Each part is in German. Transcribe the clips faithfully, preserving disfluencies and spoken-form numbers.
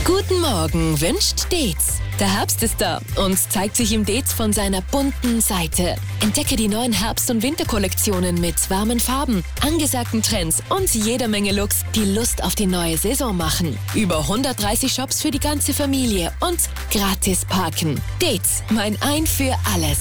Guten Morgen wünscht Deetz. Der Herbst ist da und zeigt sich im Deetz von seiner bunten Seite. Entdecke die neuen Herbst- und Winterkollektionen mit warmen Farben, angesagten Trends und jeder Menge Looks, die Lust auf die neue Saison machen. Über hundertdreißig Shops für die ganze Familie und gratis parken. Deetz, mein Ein für alles.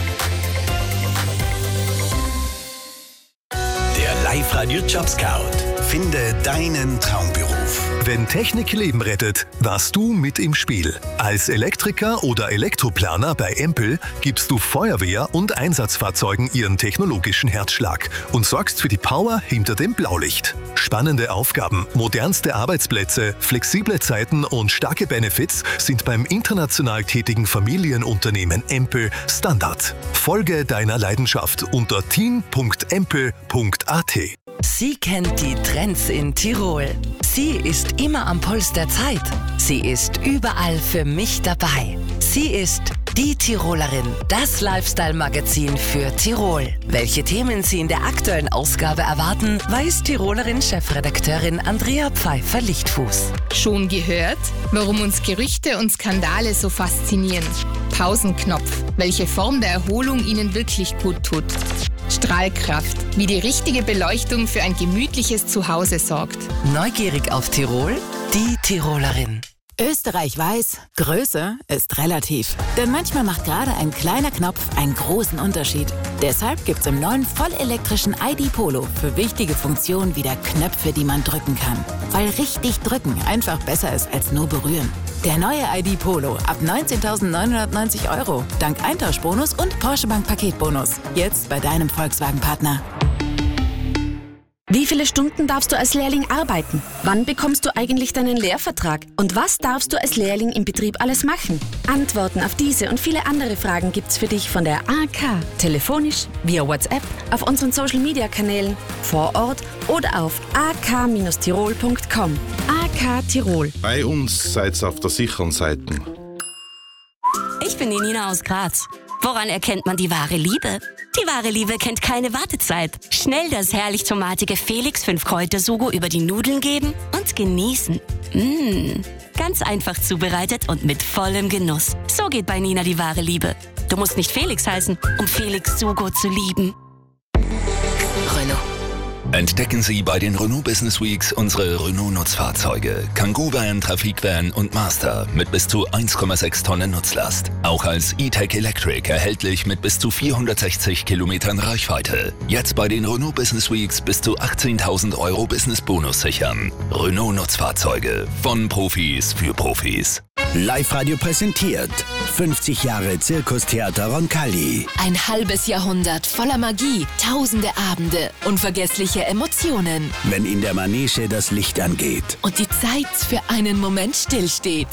Der Live-Radio-Job-Scout. Finde deinen Traumberuf. Wenn Technik Leben rettet, warst du mit im Spiel. Als Elektriker oder Elektroplaner bei Empel gibst du Feuerwehr und Einsatzfahrzeugen ihren technologischen Herzschlag und sorgst für die Power hinter dem Blaulicht. Spannende Aufgaben, modernste Arbeitsplätze, flexible Zeiten und starke Benefits sind beim international tätigen Familienunternehmen Empel Standard. Folge deiner Leidenschaft unter team punkt empel punkt a t. Sie kennt die Trends in Tirol. Sie ist immer am Puls der Zeit. Sie ist überall für mich dabei. Sie ist die Tirolerin, das Lifestyle-Magazin für Tirol. Welche Themen Sie in der aktuellen Ausgabe erwarten, weiß Tirolerin-Chefredakteurin Andrea Pfeiffer-Lichtfuß. Schon gehört, warum uns Gerüchte und Skandale so faszinieren? Pausenknopf, welche Form der Erholung Ihnen wirklich gut tut? Strahlkraft, wie die richtige Beleuchtung für ein gemütliches Zuhause sorgt. Neugierig auf Tirol? Die Tirolerin. Österreich weiß, Größe ist relativ. Denn manchmal macht gerade ein kleiner Knopf einen großen Unterschied. Deshalb gibt's im neuen vollelektrischen I D Polo für wichtige Funktionen wieder Knöpfe, die man drücken kann. Weil richtig drücken einfach besser ist als nur berühren. Der neue I D Polo ab neunzehntausendneunhundertneunzig Euro. Dank Eintauschbonus und Porsche Bank Paketbonus. Jetzt bei deinem Volkswagen-Partner. Wie viele Stunden darfst du als Lehrling arbeiten? Wann bekommst du eigentlich deinen Lehrvertrag? Und was darfst du als Lehrling im Betrieb alles machen? Antworten auf diese und viele andere Fragen gibt's für dich von der A K. Telefonisch, via WhatsApp, auf unseren Social-Media-Kanälen, vor Ort oder auf a k Bindestrich tirol punkt com. A K Tirol. Bei uns seid's auf der sicheren Seite. Ich bin die Nina aus Graz. Woran erkennt man die wahre Liebe? Die wahre Liebe kennt keine Wartezeit. Schnell das herrlich tomatige Felix fünf Kräuter Sugo über die Nudeln geben und genießen. Mmh, ganz einfach zubereitet und mit vollem Genuss. So geht bei Nina die wahre Liebe. Du musst nicht Felix heißen, um Felix Sugo zu lieben. Renault. Entdecken Sie bei den Renault Business Weeks unsere Renault-Nutzfahrzeuge. Kangoo Van, Trafik Van und Master mit bis zu eins Komma sechs Tonnen Nutzlast. Auch als E-Tech Electric erhältlich mit bis zu vierhundertsechzig Kilometern Reichweite. Jetzt bei den Renault Business Weeks bis zu achtzehntausend Euro Business-Bonus sichern. Renault-Nutzfahrzeuge von Profis für Profis. Live-Radio präsentiert fünfzig Jahre Zirkustheater Roncalli. Ein halbes Jahrhundert voller Magie, tausende Abende, unvergessliche Emotionen. Wenn in der Manege das Licht angeht. Und die Zeit für einen Moment stillsteht.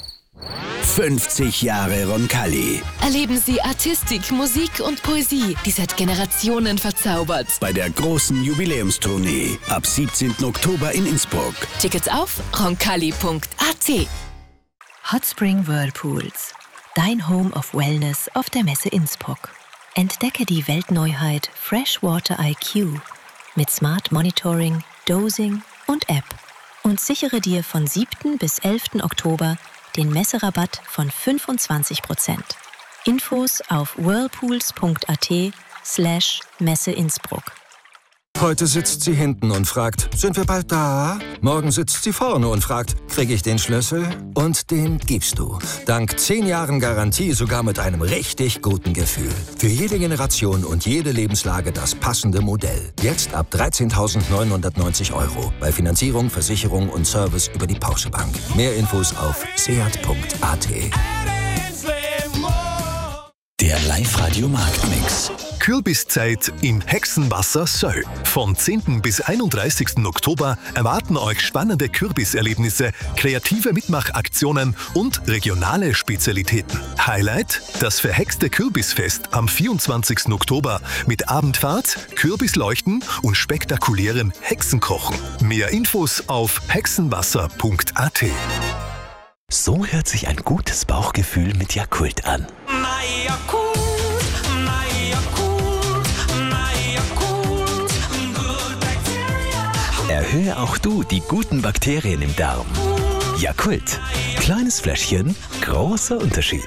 fünfzig Jahre Roncalli. Erleben Sie Artistik, Musik und Poesie, die seit Generationen verzaubert. Bei der großen Jubiläumstournee ab siebzehnten Oktober in Innsbruck. Tickets auf roncalli punkt a t. Hot Spring Whirlpools. Dein Home of Wellness auf der Messe Innsbruck. Entdecke die Weltneuheit Freshwater I Q mit Smart Monitoring, Dosing und App und sichere dir von siebten bis elften Oktober den Messerabatt von fünfundzwanzig Prozent. Infos auf whirlpools punkt a t slash Messe Innsbruck. Heute sitzt sie hinten und fragt, sind wir bald da? Morgen sitzt sie vorne und fragt, kriege ich den Schlüssel? Und den gibst du. Dank zehn Jahren Garantie sogar mit einem richtig guten Gefühl. Für jede Generation und jede Lebenslage das passende Modell. Jetzt ab dreizehntausendneunhundertneunzig Euro. Bei Finanzierung, Versicherung und Service über die Porsche Bank. Mehr Infos auf seat punkt a t. Der Live-Radio-Marktmix. Kürbiszeit im Hexenwasser Söll. Vom zehnten bis einunddreißigsten Oktober erwarten euch spannende Kürbiserlebnisse, kreative Mitmachaktionen und regionale Spezialitäten. Highlight: das verhexte Kürbisfest am vierundzwanzigsten Oktober mit Abendfahrt, Kürbisleuchten und spektakulären Hexenkochen. Mehr Infos auf hexenwasser punkt a t. So hört sich ein gutes Bauchgefühl mit Yakult an. Erhöhe auch du die guten Bakterien im Darm. Yakult. Kleines Fläschchen, großer Unterschied.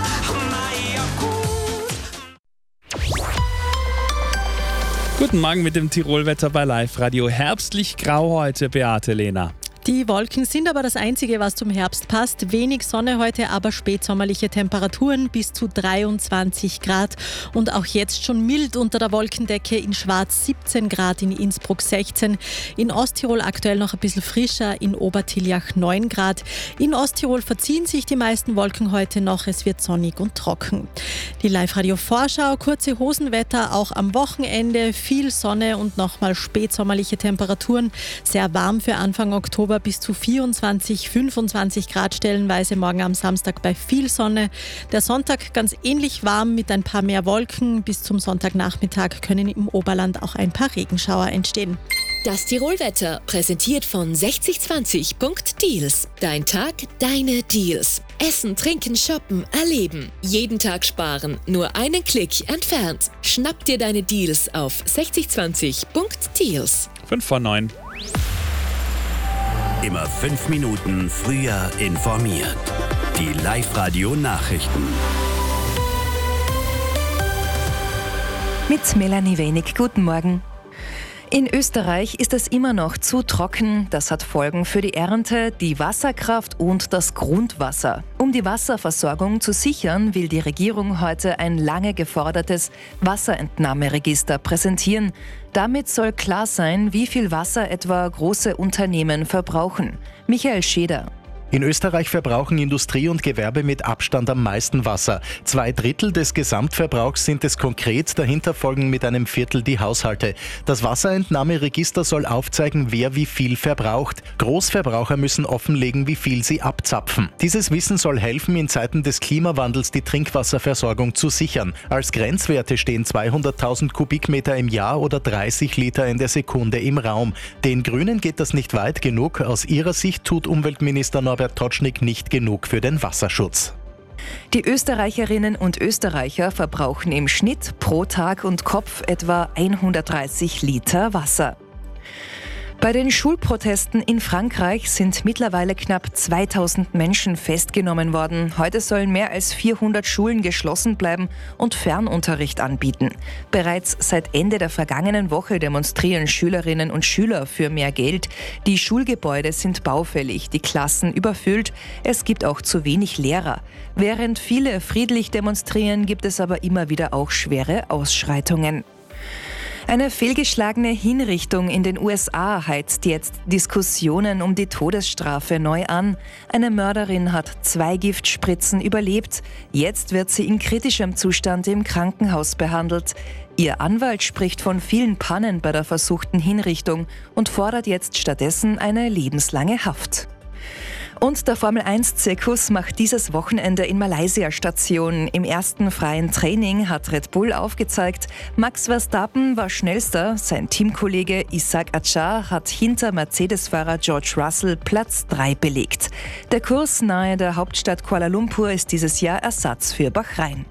Guten Morgen mit dem Tirolwetter bei Live Radio. Herbstlich grau heute, Beate Lehner. Die Wolken sind aber das Einzige, was zum Herbst passt. Wenig Sonne heute, aber spätsommerliche Temperaturen bis zu dreiundzwanzig Grad. Und auch jetzt schon mild unter der Wolkendecke. In Schwarz siebzehn Grad, in Innsbruck sechzehn. In Osttirol aktuell noch ein bisschen frischer, in Obertiljach neun Grad. In Osttirol verziehen sich die meisten Wolken heute noch. Es wird sonnig und trocken. Die Live-Radio-Vorschau, kurze Hosenwetter, auch am Wochenende. Viel Sonne und nochmal spätsommerliche Temperaturen. Sehr warm für Anfang Oktober. Bis zu vierundzwanzig, fünfundzwanzig Grad stellenweise, morgen am Samstag bei viel Sonne. Der Sonntag ganz ähnlich warm mit ein paar mehr Wolken. Bis zum Sonntagnachmittag können im Oberland auch ein paar Regenschauer entstehen. Das Tirolwetter, präsentiert von sechzig zwanzig Punkt Deals. Dein Tag, deine Deals. Essen, trinken, shoppen, erleben. Jeden Tag sparen, nur einen Klick entfernt. Schnapp dir deine Deals auf sechzig zwanzig Punkt Deals. fünf vor neun. Immer fünf Minuten früher informiert. Die Live-Radio-Nachrichten. Mit Melanie Wenig. Guten Morgen. In Österreich ist es immer noch zu trocken. Das hat Folgen für die Ernte, die Wasserkraft und das Grundwasser. Um die Wasserversorgung zu sichern, will die Regierung heute ein lange gefordertes Wasserentnahmeregister präsentieren. Damit soll klar sein, wie viel Wasser etwa große Unternehmen verbrauchen. Michael Scheder. In Österreich verbrauchen Industrie und Gewerbe mit Abstand am meisten Wasser. Zwei Drittel des Gesamtverbrauchs sind es konkret, dahinter folgen mit einem Viertel die Haushalte. Das Wasserentnahmeregister soll aufzeigen, wer wie viel verbraucht. Großverbraucher müssen offenlegen, wie viel sie abzapfen. Dieses Wissen soll helfen, in Zeiten des Klimawandels die Trinkwasserversorgung zu sichern. Als Grenzwerte stehen zweihunderttausend Kubikmeter im Jahr oder dreißig Liter in der Sekunde im Raum. Den Grünen geht das nicht weit genug. Aus ihrer Sicht tut Umweltminister Norbert Totschnig nicht genug für den Wasserschutz. Die Österreicherinnen und Österreicher verbrauchen im Schnitt pro Tag und Kopf etwa hundertdreißig Liter Wasser. Bei den Schulprotesten in Frankreich sind mittlerweile knapp zweitausend Menschen festgenommen worden. Heute sollen mehr als vierhundert Schulen geschlossen bleiben und Fernunterricht anbieten. Bereits seit Ende der vergangenen Woche demonstrieren Schülerinnen und Schüler für mehr Geld. Die Schulgebäude sind baufällig, die Klassen überfüllt. Es gibt auch zu wenig Lehrer. Während viele friedlich demonstrieren, gibt es aber immer wieder auch schwere Ausschreitungen. Eine fehlgeschlagene Hinrichtung in den U S A heizt jetzt Diskussionen um die Todesstrafe neu an. Eine Mörderin hat zwei Giftspritzen überlebt. Jetzt wird sie in kritischem Zustand im Krankenhaus behandelt. Ihr Anwalt spricht von vielen Pannen bei der versuchten Hinrichtung und fordert jetzt stattdessen eine lebenslange Haft. Und der Formel eins Zirkus macht dieses Wochenende in Malaysia Station. Im ersten freien Training hat Red Bull aufgezeigt, Max Verstappen war schnellster. Sein Teamkollege Isack Achar hat hinter Mercedes-Fahrer George Russell Platz drei belegt. Der Kurs nahe der Hauptstadt Kuala Lumpur ist dieses Jahr Ersatz für Bahrain.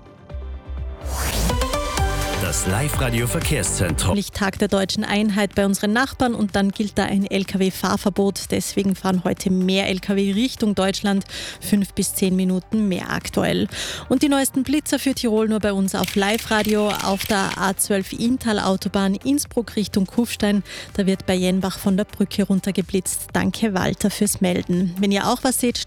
Das Live-Radio-Verkehrszentrum. Tag der deutschen Einheit bei unseren Nachbarn und dann gilt da ein L K W-Fahrverbot. Deswegen fahren heute mehr L K W Richtung Deutschland. Fünf bis zehn Minuten mehr aktuell. Und die neuesten Blitzer für Tirol nur bei uns auf Live-Radio. Auf der A zwölf Inntal-Autobahn Innsbruck Richtung Kufstein. Da wird bei Jenbach von der Brücke runtergeblitzt. Danke Walter fürs Melden. Wenn ihr auch was seht,